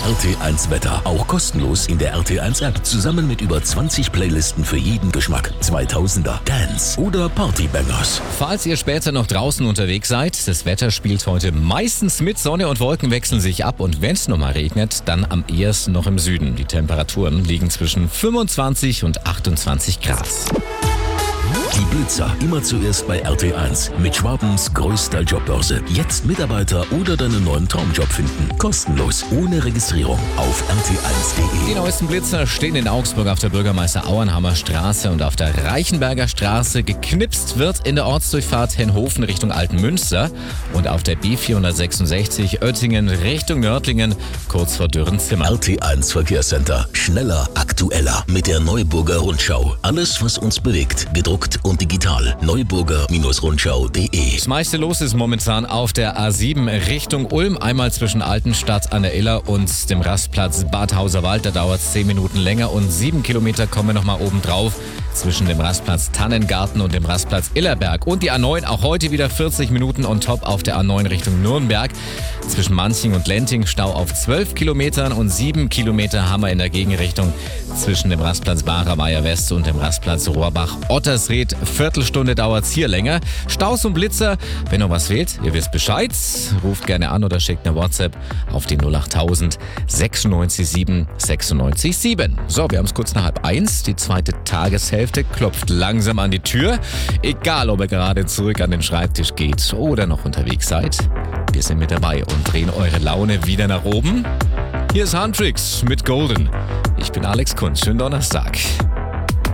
RT1 Wetter. Auch kostenlos in der RT1 App. Zusammen mit über 20 Playlisten für jeden Geschmack. 2000er, Dance oder Partybangers. Falls ihr später noch draußen unterwegs seid, das Wetter spielt heute meistens mit. Sonne und Wolken wechseln sich ab und wenn es nochmal regnet, dann am ehesten noch im Süden. Die Temperaturen liegen zwischen 25 und 28 Grad. Die Blitzer, immer zuerst bei RT1 mit Schwabens größter Jobbörse. Jetzt Mitarbeiter oder deinen neuen Traumjob finden. Kostenlos, ohne Registrierung auf rt1.de. Die neuesten Blitzer stehen in Augsburg auf der Bürgermeister-Auenhammer Straße und auf der Reichenberger Straße. Geknipst wird in der Ortsdurchfahrt Henhofen Richtung Altenmünster und auf der B466 Oettingen Richtung Nördlingen, kurz vor Dürrenzimmer. RT1 Verkehrscenter. Schneller, aktueller mit der Neuburger Rundschau. Alles, was uns bewegt, gedruckt und digital. Neuburger-Rundschau.de. Das meiste los ist momentan auf der A7 Richtung Ulm. Einmal zwischen Altenstadt an der Iller und dem Rastplatz Bad Hauserwald. Da dauert es 10 Minuten länger und 7 Kilometer kommen nochmal oben drauf. Zwischen dem Rastplatz Tannengarten und dem Rastplatz Illerberg. Und die A9 auch heute wieder 40 Minuten on top auf der A9 Richtung Nürnberg. Zwischen Manching und Lenting Stau auf 12 Kilometern und 7 Kilometer haben wir in der Gegenrichtung zwischen dem Rastplatz Barer-Weiher West und dem Rastplatz Rohrbach-Ottersried. Viertelstunde dauert's hier länger. Staus und Blitzer. Wenn noch was fehlt, ihr wisst Bescheid. Ruft gerne an oder schickt eine WhatsApp auf die 08000 96 7 96 7. So, wir haben es kurz nach 12:30. Die zweite Tageshälfte klopft langsam an die Tür. Egal, ob ihr gerade zurück an den Schreibtisch geht oder noch unterwegs seid. Wir sind mit dabei und drehen eure Laune wieder nach oben. Hier ist Handtricks mit Golden. Ich bin Alex Kunz. Schönen Donnerstag.